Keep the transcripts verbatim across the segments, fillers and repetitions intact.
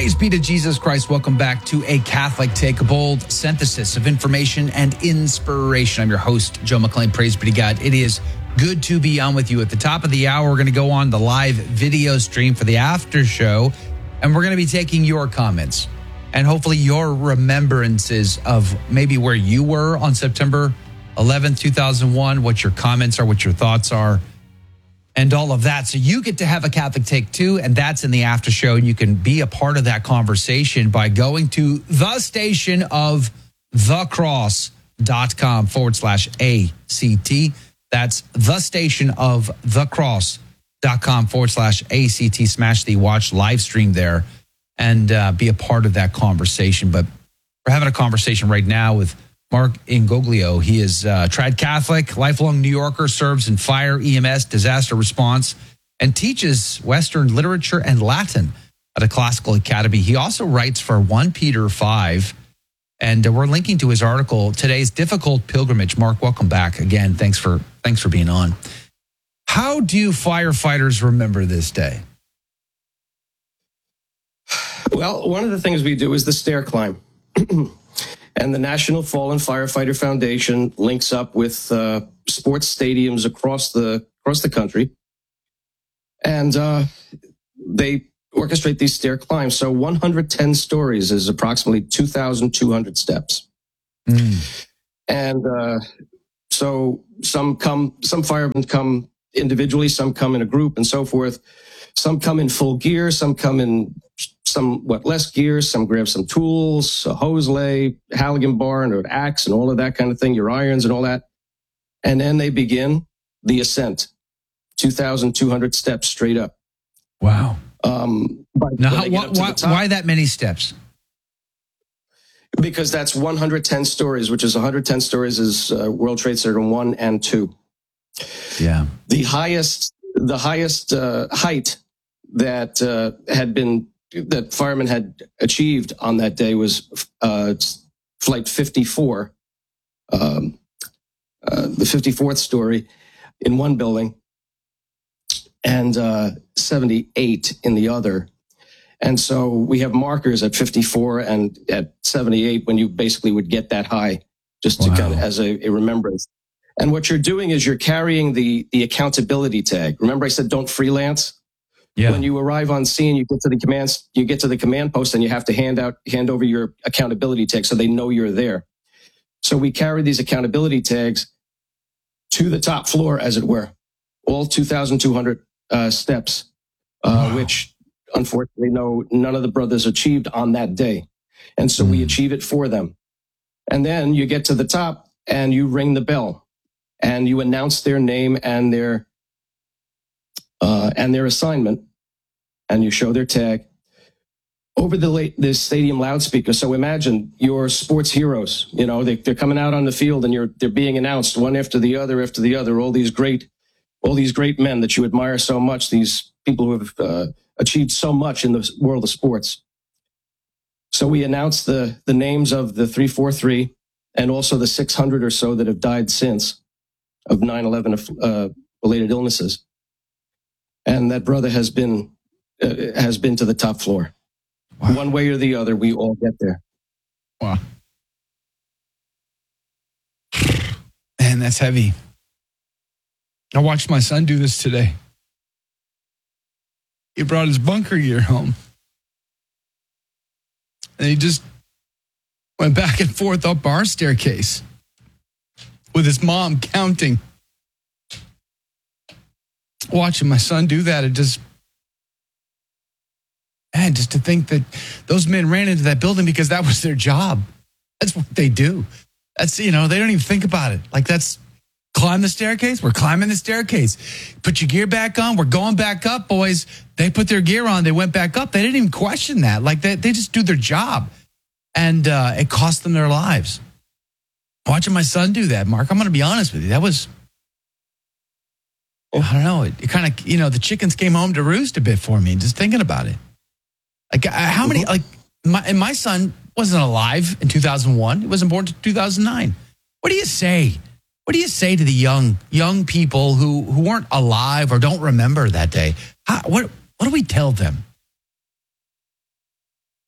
Praise be to Jesus Christ. Welcome back to A Catholic Take, a bold synthesis of information and inspiration. I'm your host, Joe McClain. Praise be to God. It is good to be on with you. At the top of the hour, we're going to go on the live video stream for the after show, and we're going to be taking your comments and hopefully your remembrances of maybe where you were on September eleventh, two thousand one, what your comments are, what your thoughts are, and all of that. So you get to have a Catholic Take too, and that's in the after show. And you can be a part of that conversation by going to the station of thecross.com forward slash ACT. That's the station of thecross.com forward slash ACT. Smash the watch live stream there and uh, be a part of that conversation. But we're having a conversation right now with Mark Ingoglio. He is a trad Catholic, lifelong New Yorker, serves in fire, E M S, disaster response, and teaches Western literature and Latin at a classical academy. He also writes for First Peter five, and we're linking to his article, Today's Difficult Pilgrimage. Mark, welcome back again. Thanks for thanks for being on. How do firefighters remember this day? Well, one of the things we do is the stair climb. And the National Fallen Firefighter Foundation links up with uh, sports stadiums across the across the country, and uh, they orchestrate these stair climbs. So one hundred ten stories is approximately two thousand two hundred steps, mm. and uh, so some come, some firemen come individually, some come in a group, and so forth. Some come in full gear, some come in somewhat less gear, some grab some tools, a hose lay, Halligan bar, and an axe, and all of that kind of thing, your irons and all that. And then they begin the ascent, two thousand two hundred steps straight up. Wow. Um, now, how, why, why, top, why that many steps? Because that's one hundred ten stories, which is one hundred ten stories is uh, World Trade Center one and two. Yeah. The highest, the highest uh, height that uh, had been that firemen had achieved on that day was uh, flight fifty-four, um, uh, the fifty-fourth story in one building, and uh, seventy-eight in the other. And so we have markers at fifty-four and at seventy-eight when you basically would get that high, just to wow. kind of as a, a remembrance. And what you're doing is you're carrying the the accountability tag. Remember I said don't freelance? Yeah. When you arrive on scene, you get to the commands, you get to the command post, and you have to hand out, hand over your accountability tag so they know you're there. So we carry these accountability tags to the top floor, as it were, all two thousand two hundred uh, steps, uh, wow. which unfortunately no none of the brothers achieved on that day, and so mm. we achieve it for them. And then you get to the top and you ring the bell, and you announce their name and their. Uh, and their assignment, and you show their tag over the late, this stadium loudspeaker. So imagine your sports heroes. You know, they, they're coming out on the field, and you're they're being announced one after the other after the other. All these great, all these great men that you admire so much. These people who have uh, achieved so much in the world of sports. So we announce the the names of the three forty-three and also the six hundred or so that have died since of nine eleven uh, related illnesses. And that brother has been uh, has been to the top floor. Wow. One way or the other, we all get there. Wow. Man, that's heavy. I watched my son do this today. He brought his bunker gear home. And he just went back and forth up our staircase with his mom counting. Watching my son do that, it just, man, just to think that those men ran into that building because that was their job. That's what they do. That's, you know, they don't even think about it. Like, that's climb the staircase. We're climbing the staircase. Put your gear back on. We're going back up, boys. They put their gear on. They went back up. They didn't even question that. Like, they, they just do their job. And uh, it cost them their lives. Watching my son do that, Mark, I'm going to be honest with you. That was... I don't know. It, it kind of, you know, the chickens came home to roost a bit for me, just thinking about it. Like, how many, like, my, and my son wasn't alive in two thousand one. He wasn't born in two thousand nine. What do you say? What do you say to the young, young people who, who weren't alive or don't remember that day? How, what, what do we tell them?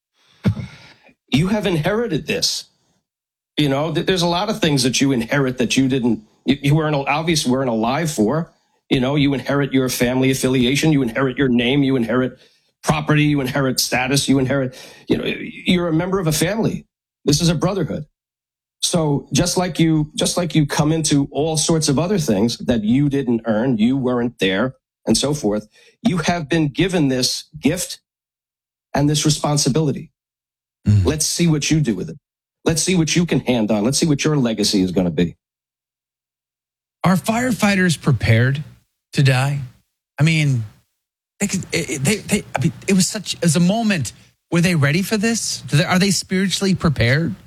You have inherited this. You know, there's a lot of things that you inherit that you didn't, you, you weren't, obviously weren't alive for. You know, you inherit your family affiliation, you inherit your name, you inherit property, you inherit status, you inherit, you know, you're a member of a family. This is a brotherhood. So just like you, just like you come into all sorts of other things that you didn't earn, you weren't there, and so forth, you have been given this gift and this responsibility. Mm. Let's see what you do with it. Let's see what you can hand on. Let's see what your legacy is going to be. Are firefighters prepared to die? I mean, they, could, they, they, they, I mean, it was such, it was a moment. Were they ready for this? Are they spiritually prepared?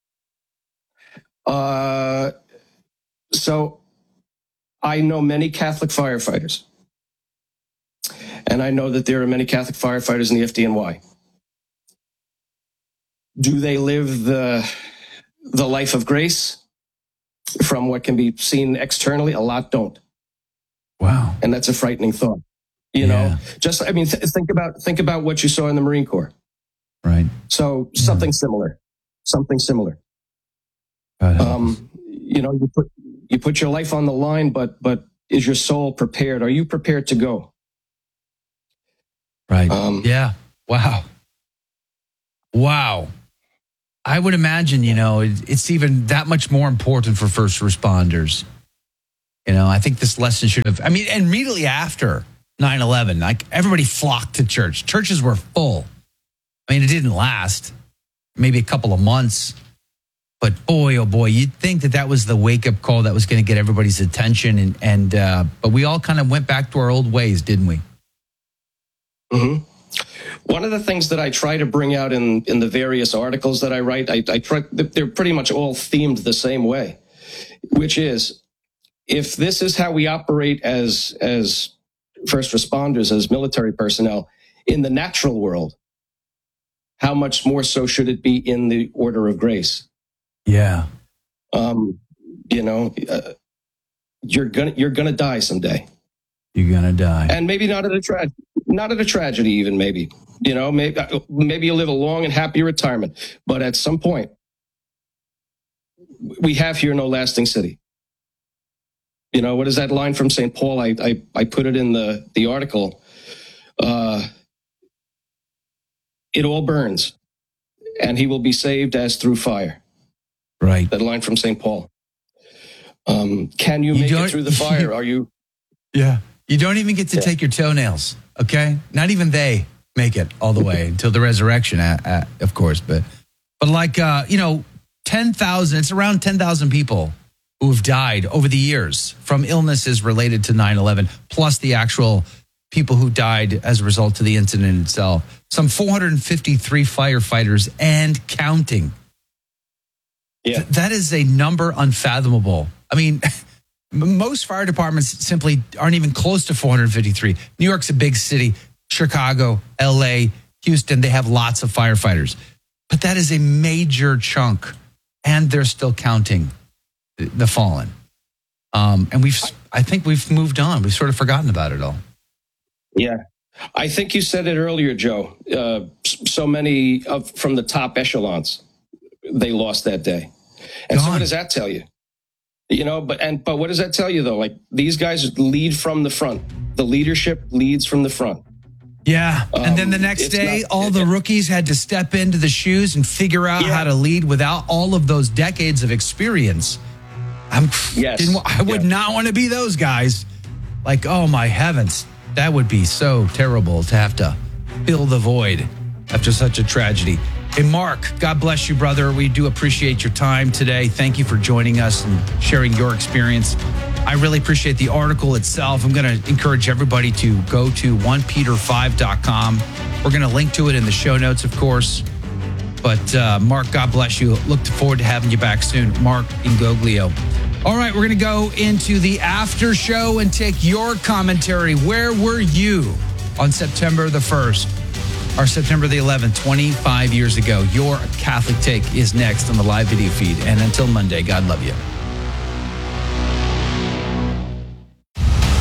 Uh, so I know many Catholic firefighters, and I know that there are many Catholic firefighters in the F D N Y. Do they live the the life of grace? From what can be seen externally, a lot don't. Wow. And that's a frightening thought. You yeah. know, just, I mean, th- think about, think about what you saw in the Marine Corps. Right. So something yeah. similar, something similar. Um, you know, you put, you put your life on the line, but, but is your soul prepared? Are you prepared to go? Right. Um, yeah. Wow. Wow. I would imagine, you know, it's even that much more important for first responders. You know, I think this lesson should have, I mean, immediately after nine eleven, like everybody flocked to church. Churches were full. I mean, it didn't last, maybe a couple of months. But boy, oh boy, you'd think that that was the wake-up call that was going to get everybody's attention. And, and uh, but we all kind of went back to our old ways, didn't we? Mm-hmm. One of the things that I try to bring out in, in the various articles that I write, I, I try, they're pretty much all themed the same way, which is, if this is how we operate as, as first responders, as military personnel in the natural world, how much more so should it be in the order of grace? Yeah. Um, you know, uh, you're gonna, you're gonna die someday. You're gonna die. And maybe not at a tra- not at a tragedy, even maybe. You know, maybe maybe you live a long and happy retirement, but at some point, we have here no lasting city. You know, what is that line from Saint Paul? I I, I put it in the the article. Uh, it all burns, and he will be saved as through fire. Right. That line from Saint Paul. Um, can you, you make it through the fire? Are you? Yeah. You don't even get to yeah. take your toenails. Okay. Not even they make it all the way until the resurrection, uh, uh, of course. But, but like, uh, you know, ten thousand, it's around ten thousand people who have died over the years from illnesses related to nine eleven, plus the actual people who died as a result of the incident itself. Some four hundred fifty-three firefighters and counting. Yeah. Th- that is a number unfathomable. I mean, most fire departments simply aren't even close to four hundred fifty-three. New York's a big city. Chicago, L A, Houston, they have lots of firefighters. But that is a major chunk, and they're still counting the fallen. Um, and we've, I think we've moved on. We've sort of forgotten about it all. Yeah. I think you said it earlier, Joe. Uh, so many of from the top echelons, they lost that day. And Gone. So what does that tell you? You know, but and but what does that tell you though? Like, these guys lead from the front. The leadership leads from the front. Yeah. Um, and then the next day, not, all it, the rookies had to step into the shoes and figure out yeah. how to lead without all of those decades of experience. I'm yes. didn't, I would yeah. not want to be those guys. Like, oh my heavens, that would be so terrible to have to fill the void after such a tragedy. Hey, Mark, God bless you, brother. We do appreciate your time today. Thank you for joining us and sharing your experience. I really appreciate the article itself. I'm going to encourage everybody to go to one peter five dot com. We're going to link to it in the show notes, of course. But uh, Mark, God bless you. Look forward to having you back soon. Mark Ingoglio. All right, we're going to go into the after show and take your commentary. Where were you on September the first? Or September the eleventh, twenty-five years ago? Your Catholic Take is next on the live video feed. And until Monday, God love you.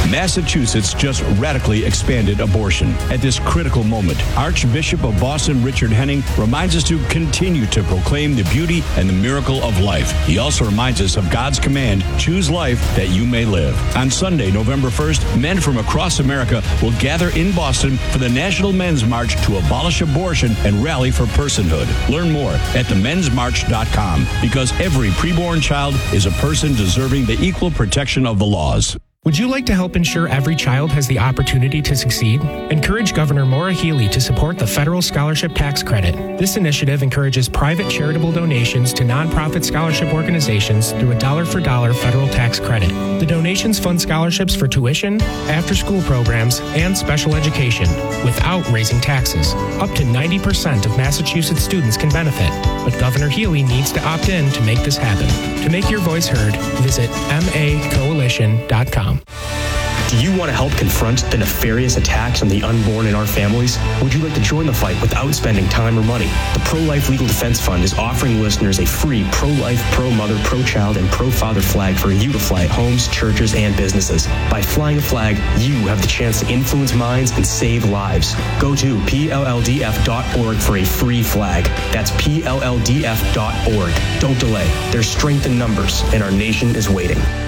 Massachusetts just radically expanded abortion. At this critical moment, Archbishop of Boston Richard Henning reminds us to continue to proclaim the beauty and the miracle of life. He also reminds us of God's command, choose life that you may live. On Sunday, November first, men from across America will gather in Boston for the National Men's March to abolish abortion and rally for personhood. Learn more at the men's march dot com, because every preborn child is a person deserving the equal protection of the laws. Would you like to help ensure every child has the opportunity to succeed? Encourage Governor Maura Healey to support the Federal Scholarship Tax Credit. This initiative encourages private charitable donations to nonprofit scholarship organizations through a dollar-for-dollar federal tax credit. The donations fund scholarships for tuition, after-school programs, and special education without raising taxes. Up to ninety percent of Massachusetts students can benefit, but Governor Healey needs to opt in to make this happen. To make your voice heard, visit M A coalition dot com. Do you want to help confront the nefarious attacks on the unborn in our families? Would you like to join the fight without spending time or money? The Pro-Life Legal Defense Fund is offering listeners a free pro-life, pro-mother, pro-child, and pro-father flag for you to fly at homes, churches, and businesses. By flying a flag, you have the chance to influence minds and save lives. Go to P L L D F dot org for a free flag. That's P L L D F dot org. Don't delay. There's strength in numbers, and our nation is waiting.